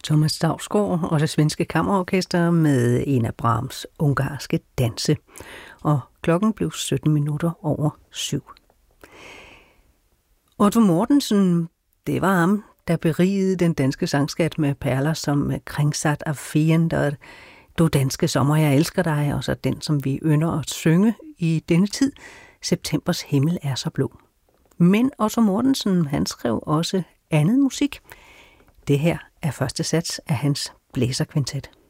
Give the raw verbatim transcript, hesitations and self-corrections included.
Thomas Dausgaard og det svenske kammerorkester med en af Brahms ungarske danse. Og klokken blev sytten minutter over syv. Otto Mortensen, det var ham, der berigede den danske sangskat med perler som Kringsat af fiender, Du danske sommer, jeg elsker dig, og så den, som vi ynder at synge i denne tid, Septembers himmel er så blå. Men Otto Mortensen, han skrev også andet musik. Det her er første sats af hans blæserkvintet.